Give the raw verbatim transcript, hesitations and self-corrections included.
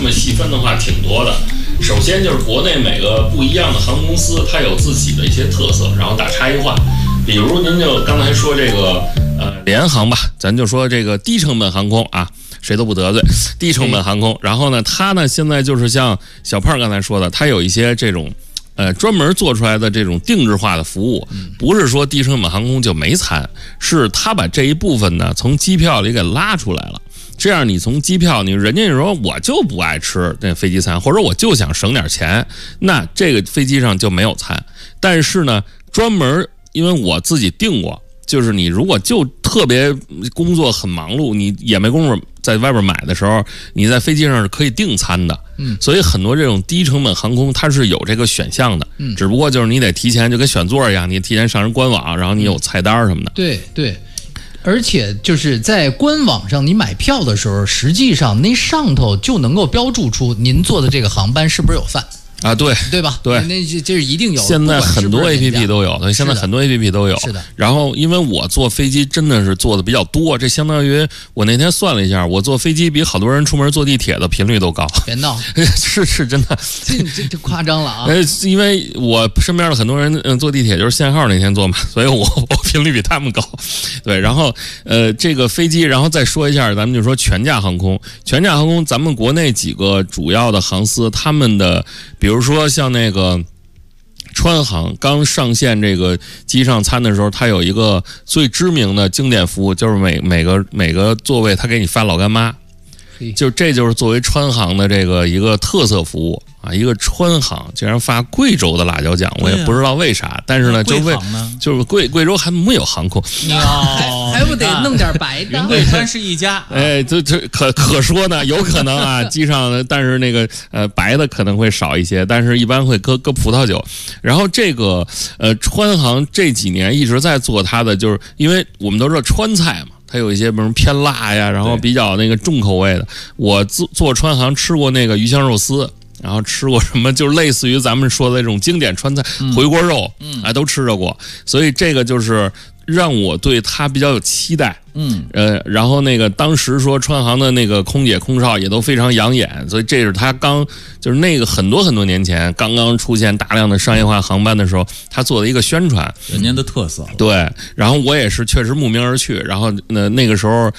么细分的话，挺多的。首先就是国内每个不一样的航空公司，它有自己的一些特色，然后打差异化。比如您就刚才说这个呃联航吧，咱就说这个低成本航空啊，谁都不得罪，低成本航空。然后呢，它呢现在就是像小胖刚才说的，它有一些这种呃专门做出来的这种定制化的服务，不是说低成本航空就没餐，是它把这一部分呢从机票里给拉出来了。这样你从机票，你人家说我就不爱吃那飞机餐，或者我就想省点钱，那这个飞机上就没有餐。但是呢，专门因为我自己订过，就是你如果就特别工作很忙碌，你也没工夫在外边买的时候，你在飞机上是可以订餐的。嗯，所以很多这种低成本航空它是有这个选项的。嗯，只不过就是你得提前，就跟选座一样，你提前上人官网，然后你有菜单什么的。 对对。而且就是在官网上你买票的时候，实际上那上头就能够标注出您坐的这个航班是不是有饭啊？对对吧？ 对， 那这这是一定有。 现在很多 A P P 都有，对，现在很多 A P P 都有。 是的。 然后，因为我坐飞机真的是坐的比较多，这相当于我那天算了一下，我坐飞机比好多人出门坐地铁的频率都高。 别闹， 是是真的， 这这这夸张了啊！ 呃，因为我身边的很多人，嗯，坐地铁就是限号那天坐嘛，所以我我频率比他们高。对，然后呃，这个飞机，然后再说一下，咱们就说全价航空，全价航空，咱们国内几个主要的航司，他们的，比如说像那个川航刚上线这个机上餐的时候，它有一个最知名的经典服务，就是每每个每个座位他给你发老干妈，就这就是作为川航的这个一个特色服务啊。一个川航竟然发贵州的辣椒酱，我也不知道为啥，但是呢，就为就是贵贵州还没有航空， 还还不得弄点白的？ 云贵川是一家， 哎，这这可可说呢，有可能啊，机上但是那个呃白的可能会少一些，但是一般会搁搁葡萄酒。然后这个呃川航这几年一直在做它的，就是因为我们都知道川菜嘛。它有一些什么偏辣呀，然后比较那个重口味的。我做做川航吃过那个鱼香肉丝，然后吃过什么，就类似于咱们说的那种经典川菜，回锅肉，嗯，啊，都吃着过。所以这个就是让我对它比较有期待。嗯，呃，然后那个当时说川航的那个空姐空少也都非常养眼，所以这是他刚就是那个很多很多年前刚刚出现大量的商业化航班的时候，他做的一个宣传， 人家的特色。 对，然后我也是确实慕名而去，然后呃那个时候